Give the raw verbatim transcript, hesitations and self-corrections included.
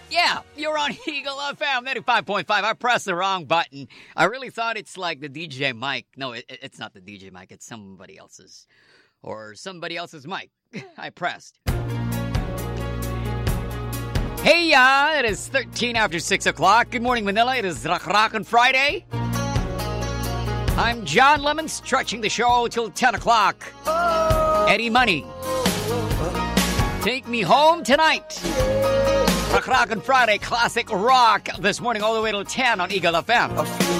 Yeah, you're on Eagle F M ninety-five point five. I pressed the wrong button. I really thought it's like the D J mic. No, it, it's not the D J mic. It's somebody else's. Or somebody else's mic. I pressed. Hey, uh, it is thirteen after six o'clock. Good morning, Manila. It is Rock Rockin' Friday. I'm John Lemon, stretching the show till ten o'clock. Eddie Money. Take me home tonight. Rock Rockin' Friday, classic rock this morning all the way till ten on Eagle F M.